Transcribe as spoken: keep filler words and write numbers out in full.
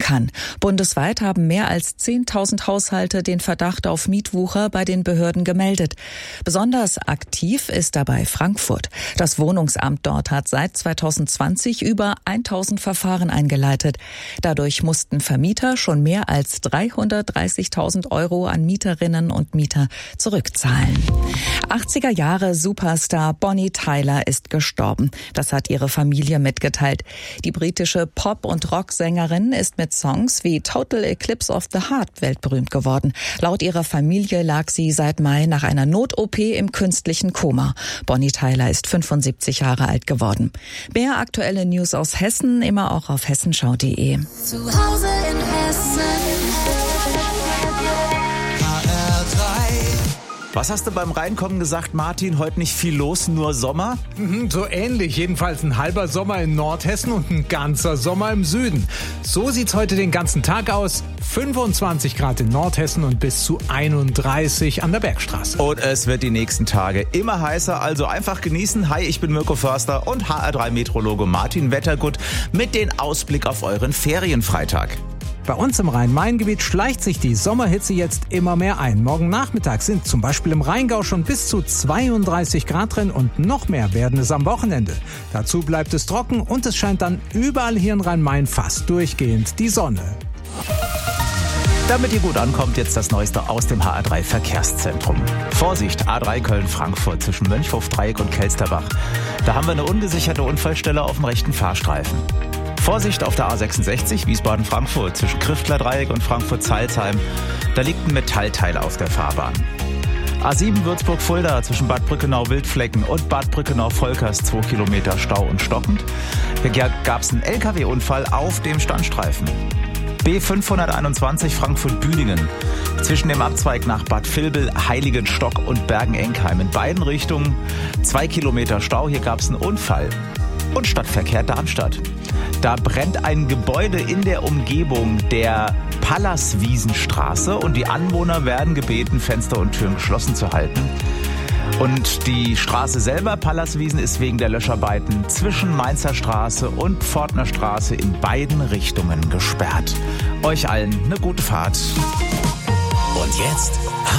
kann. Bundesweit haben mehr als zehntausend Haushalte den Verdacht auf Mietwucher bei den Behörden gemeldet. Besonders aktiv ist dabei Frankfurt. Das Wohnungsamt dort hat seit zweitausendzwanzig über tausend Verfahren eingeleitet. Dadurch mussten Vermieter schon mehr als dreihundertdreißigtausend Euro an Mieterinnen und Mieter zurückzahlen. achtziger Jahre Superstar Bonnie Tyler ist gestorben. Das hat ihre Familie mitgeteilt. Die britische Pop- und Rocksängerin ist mit Songs wie Total Eclipse of the Heart weltberühmt geworden. Laut ihrer Familie lag sie seit Mai nach einer Not-O P im künstlichen Koma. Bonnie Tyler ist fünfundsiebzig Jahre alt geworden. Mehr aktuelle News aus Hessen immer auch auf hessenschau punkt de. Zu Hause in Hessen. Was hast du beim Reinkommen gesagt, Martin? Heute nicht viel los, nur Sommer? Mhm, so ähnlich. Jedenfalls ein halber Sommer in Nordhessen und ein ganzer Sommer im Süden. So sieht's heute den ganzen Tag aus. fünfundzwanzig Grad in Nordhessen und bis zu einunddreißig an der Bergstraße. Und es wird die nächsten Tage immer heißer, also einfach genießen. Hi, ich bin Mirko Förster und H R drei Meteorologe Martin Wettergut mit dem Ausblick auf euren Ferienfreitag. Bei uns im Rhein-Main-Gebiet schleicht sich die Sommerhitze jetzt immer mehr ein. Morgen Nachmittag sind zum Beispiel im Rheingau schon bis zu zweiunddreißig Grad drin und noch mehr werden es am Wochenende. Dazu bleibt es trocken und es scheint dann überall hier in Rhein-Main fast durchgehend die Sonne. Damit ihr gut ankommt, jetzt das Neueste aus dem H R drei Verkehrszentrum. Vorsicht, A drei Köln-Frankfurt zwischen Mönchhof-Dreieck und Kelsterbach. Da haben wir eine ungesicherte Unfallstelle auf dem rechten Fahrstreifen. Vorsicht auf der A sechsundsechzig Wiesbaden-Frankfurt zwischen Kriftler-Dreieck und Frankfurt-Zeilsheim. Da liegt ein Metallteil auf der Fahrbahn. A sieben Würzburg-Fulda zwischen Bad Brückenau-Wildflecken und Bad Brückenau-Volkers zwei Kilometer Stau und stockend. Hier gab es einen L K W-Unfall auf dem Standstreifen. B fünfhunderteinundzwanzig Frankfurt-Büdingen zwischen dem Abzweig nach Bad Vilbel, Heiligenstock und Bergen-Enkheim. In beiden Richtungen zwei Kilometer Stau. Hier gab es einen Unfall. Und Stadtverkehr Darmstadt. Da brennt ein Gebäude in der Umgebung der Pallaswiesenstraße und die Anwohner werden gebeten, Fenster und Türen geschlossen zu halten. Und die Straße selber, Pallaswiesen, ist wegen der Löscharbeiten zwischen Mainzer Straße und Pfortner Straße in beiden Richtungen gesperrt. Euch allen eine gute Fahrt. Und jetzt